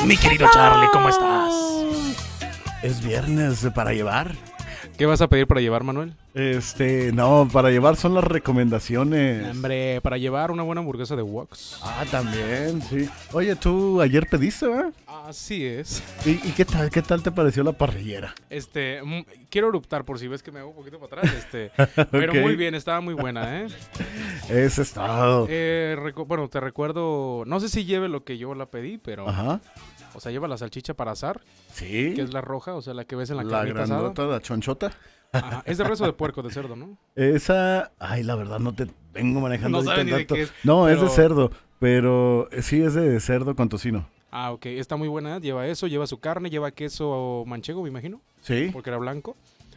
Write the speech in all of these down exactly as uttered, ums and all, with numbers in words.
Mi querido Charlie, ¿cómo estás? Es viernes para llevar. ¿Qué vas a pedir para llevar, Manuel? Este, no, para llevar son las recomendaciones. Hombre, para llevar una buena hamburguesa de Wox. Ah, también, sí. Oye, tú ayer pediste, ¿verdad? Así es. ¿Y, y qué tal, qué tal te pareció la parrillera? Este, mm, quiero eruptar por si ves que me hago un poquito para atrás. Este, pero Ok. muy bien, estaba muy buena, ¿eh? Ese es todo. Eh, recu- bueno, te recuerdo, no sé si lleve lo que yo la pedí, pero, Ajá. o sea, lleva la salchicha para asar, Sí. que es la roja, o sea, la que ves en la, La carnita asada. grandota, la chonchota. Ajá, es de res o de puerco, de cerdo, ¿no? Esa, ay, la verdad no te vengo manejando No ahorita sabe el ni de dato. qué es, No, es de pero- cerdo, pero eh, sí es de cerdo con tocino. Ah, ok, está muy buena, lleva eso, lleva su carne, lleva queso manchego, me imagino, Sí. porque era blanco.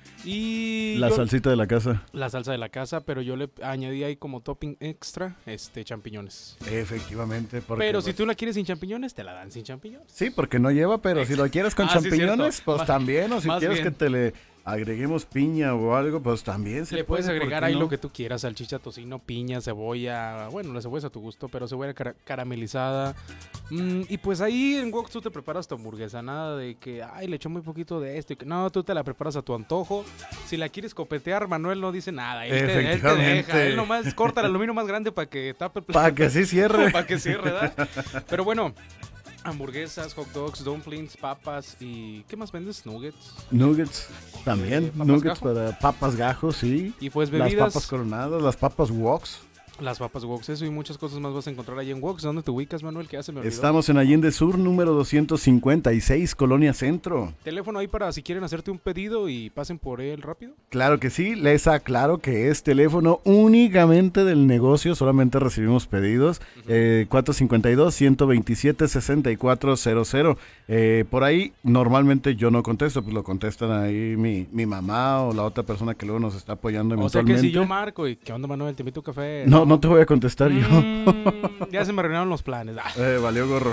Y La yo- salsita de la casa. la salsa de la casa, pero yo le añadí ahí como topping extra, este, champiñones. Efectivamente. Porque, Pero si pues, tú la quieres sin champiñones, te la dan sin champiñones. sí, porque no lleva, pero si lo quieres con Ah, sí, champiñones, cierto. pues Más- también. O si más quieres bien. que te le agreguemos piña o algo, pues también se Le puedes puede, ¿por agregar qué ahí no? lo que tú quieras, salchicha, tocino, piña, cebolla, bueno, la cebolla es a tu gusto, pero cebolla cara- caramelizada. Mm, y pues ahí en Wok tú te preparas tu hamburguesa, nada de que, ay, le echó muy poquito de esto. Y que, no, tú te la preparas a tu antojo. Si la quieres copetear, Manuel no dice nada, él te, él te Efectivamente. deja. Él nomás corta el aluminio más grande para que tape el Para que sí cierre. para que cierre, ¿verdad? Pero bueno, hamburguesas, hot dogs, dumplings, papas y ¿qué más vendes? Nuggets. Nuggets también. Eh, ¿papas Nuggets gajo? para papas gajos, sí. Y pues Las bebidas, papas coronadas, las papas woks. las papas Wox, eso y muchas cosas más vas a encontrar ahí en Wox. ¿Dónde te ubicas, Manuel? Que ya se me olvidó. Estamos en Allende Sur, número doscientos cincuenta y seis, Colonia Centro. Teléfono ahí para si quieren hacerte un pedido y pasen por él rápido. Claro que sí, les aclaro que es teléfono únicamente del negocio, solamente recibimos pedidos. eh, cuatro cinco dos, uno dos siete, seis cuatro cero cero. Eh, por ahí normalmente yo no contesto, pues lo contestan ahí mi, mi mamá o la otra persona que luego nos está apoyando O sea eventualmente. que si yo marco y ¿qué onda, Manuel? Te invito a un café. No, no te voy a contestar yo. Mm, ya se me arruinaron los planes. Ah, Eh, valió gorro.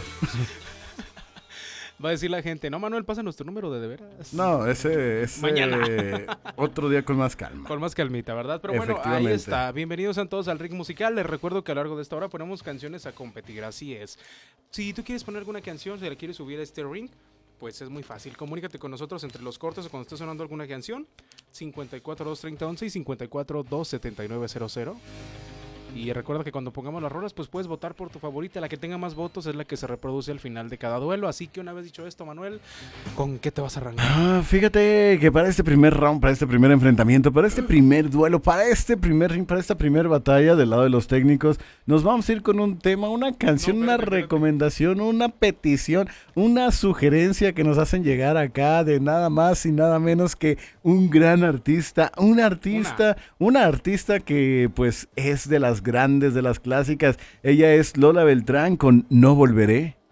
va a decir la gente, no, Manuel, pasa nuestro número de de veras. No, ese es Mañana. otro día con más calma. Con más calmita, ¿verdad? Pero bueno, ahí Efectivamente. está. Bienvenidos a todos al Rig Musical. Les recuerdo que a lo largo de esta hora ponemos canciones a competir, así es. Si tú quieres poner alguna canción, si la quieres subir a este ring, pues es muy fácil. Comunícate con nosotros entre los cortes o cuando esté sonando alguna canción. cincuenta y cuatro, dos treinta, once y cincuenta y cuatro, dos setenta y nueve cero cero. Y recuerda que cuando pongamos las rolas, pues puedes votar por tu favorita. La que tenga más votos es la que se reproduce al final de cada duelo. Así que una vez dicho esto, Manuel, ¿con qué te vas a arrancar? Ah, fíjate que para este primer round, para este primer enfrentamiento, para este primer duelo, para este primer ring, para esta primera batalla del lado de los técnicos, nos vamos a ir con un tema, una canción, No, una espérate, espérate. recomendación, una petición, una sugerencia que nos hacen llegar acá de nada más y nada menos que un gran artista, un artista, una, artista que pues es de las grandes, de las clásicas. Ella es Lola Beltrán con No Volveré.